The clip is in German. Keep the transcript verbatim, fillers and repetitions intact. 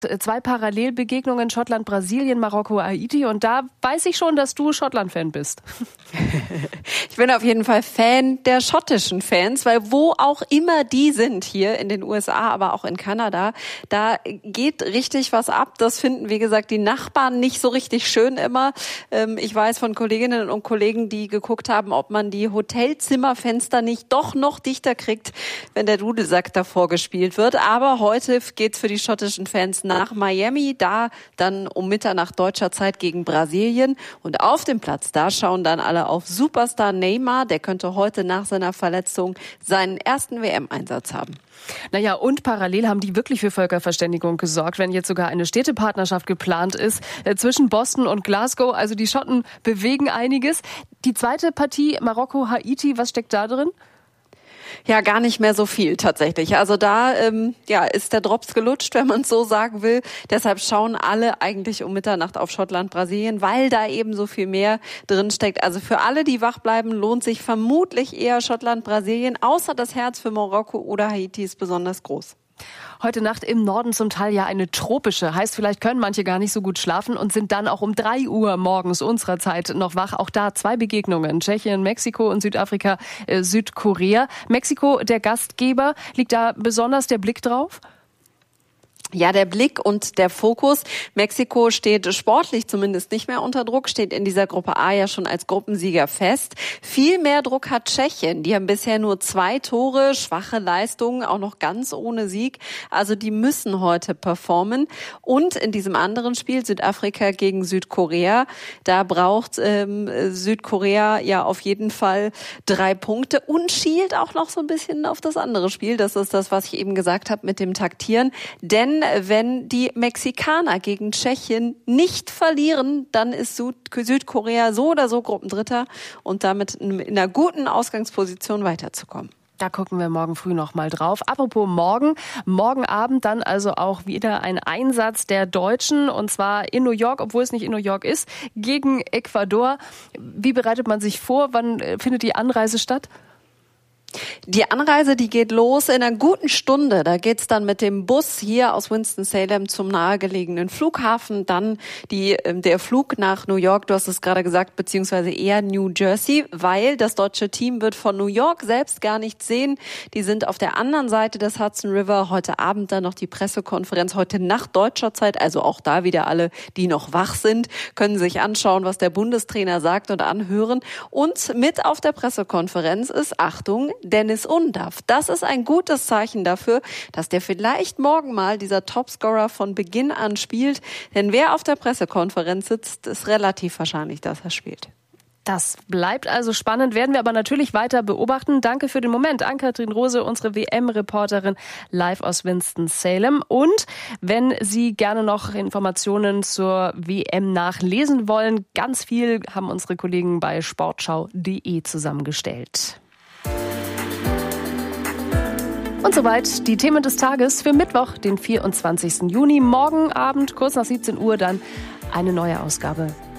Zwei Parallelbegegnungen, Schottland, Brasilien, Marokko, Haiti. Und da weiß ich schon, dass du Schottland-Fan bist. Ich bin auf jeden Fall Fan der schottischen Fans, weil wo auch immer die sind, hier in den U S A, aber auch in Kanada, da geht richtig was ab. Das finden, wie gesagt, die Nachbarn nicht so richtig schön immer. Ich weiß von Kolleginnen und Kollegen, die geguckt haben, ob man die Hotelzimmerfenster nicht doch noch dichter kriegt, wenn der Dudelsack davor gespielt wird. Aber heute geht's für die schottischen Fans nach Miami, da dann um Mitternacht deutscher Zeit gegen Brasilien. Und auf dem Platz, da schauen dann alle auf Superstar Neymar. Der könnte heute nach seiner Verletzung seinen ersten W M-Einsatz haben. Naja, und parallel haben die wirklich für Völkerverständigung gesorgt, wenn jetzt sogar eine Städtepartnerschaft geplant ist äh, zwischen Boston und Glasgow. Also die Schotten bewegen einiges. Die zweite Partie, Marokko-Haiti, was steckt da drin? Ja, gar nicht mehr so viel tatsächlich. Also da ähm, ja, ist der Drops gelutscht, wenn man es so sagen will. Deshalb schauen alle eigentlich um Mitternacht auf Schottland, Brasilien, weil da eben so viel mehr drin steckt. Also für alle, die wach bleiben, lohnt sich vermutlich eher Schottland, Brasilien. Außer das Herz für Marokko oder Haiti ist besonders groß. Heute Nacht im Norden zum Teil ja eine tropische. Heißt, vielleicht können manche gar nicht so gut schlafen und sind dann auch um drei Uhr morgens unserer Zeit noch wach. Auch da zwei Begegnungen. Tschechien, Mexiko und Südafrika, äh, Südkorea. Mexiko, der Gastgeber. Liegt da besonders der Blick drauf? Ja, der Blick und der Fokus. Mexiko steht sportlich zumindest nicht mehr unter Druck, steht in dieser Gruppe A ja schon als Gruppensieger fest. Viel mehr Druck hat Tschechien. Die haben bisher nur zwei Tore, schwache Leistungen, auch noch ganz ohne Sieg. Also die müssen heute performen. Und in diesem anderen Spiel, Südafrika gegen Südkorea, da braucht ähm, Südkorea ja auf jeden Fall drei Punkte und schielt auch noch so ein bisschen auf das andere Spiel. Das ist das, was ich eben gesagt habe mit dem Taktieren. Denn wenn die Mexikaner gegen Tschechien nicht verlieren, dann ist Südkorea so oder so Gruppendritter und damit in einer guten Ausgangsposition weiterzukommen. Da gucken wir morgen früh noch mal drauf. Apropos morgen, morgen Abend dann also auch wieder ein Einsatz der Deutschen und zwar in New York, obwohl es nicht in New York ist, gegen Ecuador. Wie bereitet man sich vor? Wann findet die Anreise statt? Die Anreise, die geht los in einer guten Stunde. Da geht's dann mit dem Bus hier aus Winston-Salem zum nahegelegenen Flughafen. Dann die, der Flug nach New York, du hast es gerade gesagt, beziehungsweise eher New Jersey, weil das deutsche Team wird von New York selbst gar nichts sehen. Die sind auf der anderen Seite des Hudson River. Heute Abend dann noch die Pressekonferenz, heute Nacht deutscher Zeit. Also auch da wieder alle, die noch wach sind, können sich anschauen, was der Bundestrainer sagt und anhören. Und mit auf der Pressekonferenz ist, Achtung, Dennis Undaff. Das ist ein gutes Zeichen dafür, dass der vielleicht morgen mal dieser Topscorer von Beginn an spielt. Denn wer auf der Pressekonferenz sitzt, ist relativ wahrscheinlich, dass er spielt. Das bleibt also spannend, werden wir aber natürlich weiter beobachten. Danke für den Moment, Ann-Kathrin Rose, unsere W M-Reporterin live aus Winston-Salem. Und wenn Sie gerne noch Informationen zur W M nachlesen wollen, ganz viel haben unsere Kollegen bei sportschau punkt de zusammengestellt. Und soweit die Themen des Tages für Mittwoch, den vierundzwanzigsten Juni. Morgen Abend, kurz nach siebzehn Uhr, dann eine neue Ausgabe